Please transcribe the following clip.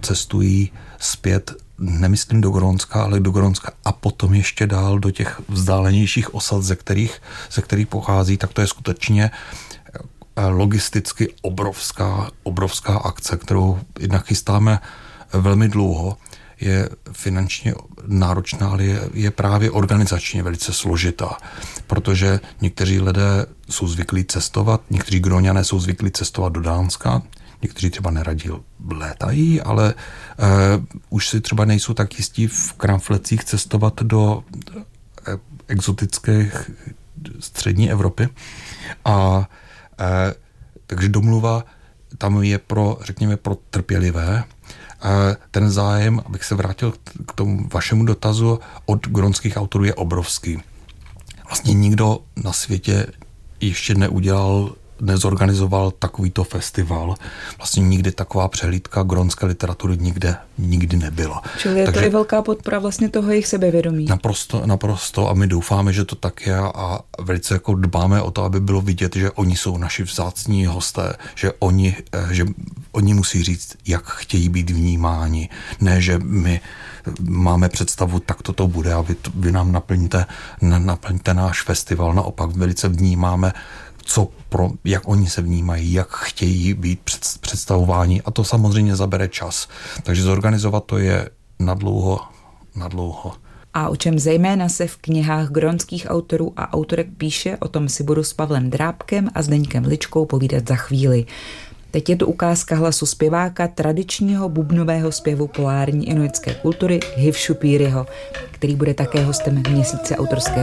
cestují zpět, nemyslím do Grónska, ale do Grónska a potom ještě dál do těch vzdálenějších osad, ze kterých pochází, tak to je skutečně logisticky obrovská akce, kterou jednak chystáme velmi dlouho. Je finančně náročná, ale je právě organizačně velice složitá, protože někteří lidé jsou zvyklí cestovat, někteří Gróňané jsou zvyklí cestovat do Dánska, někteří třeba neradí létají, ale už si třeba nejsou tak jistí v kramflecích cestovat do exotických střední Evropy. Takže domluva tam je řekněme, pro trpělivé. Ten zájem, abych se vrátil k tomu vašemu dotazu, od grónských autorů je obrovský. Vlastně nikdo na světě ještě nezorganizoval takovýto festival. Vlastně nikdy taková přehlídka grónské literatury nikdy nebyla. Čili je to i velká podpora vlastně toho jejich sebevědomí. Naprosto a my doufáme, že to tak je a velice jako dbáme o to, aby bylo vidět, že oni jsou naši vzácní hosté, že oni musí říct, jak chtějí být vnímáni. Ne, že my máme představu, tak to bude a vy nám naplňte náš festival. Naopak velice vnímáme, jak oni se vnímají, jak chtějí být představováni a to samozřejmě zabere čas. Takže zorganizovat to je nadlouho. A o čem zejména se v knihách grónských autorů a autorek píše, o tom si budu s Pavlem Drábkem a Zdeňkem Ličkou povídat za chvíli. Teď je tu ukázka hlasu zpěváka tradičního bubnového zpěvu polární inuitské kultury Hivšupíryho, který bude také hostem měsíce autorského